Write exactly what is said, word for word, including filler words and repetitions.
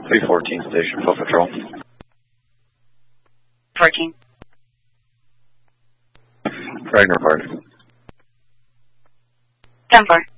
three fourteen station, full patrol. fourteen. Ragnar Park. ten four.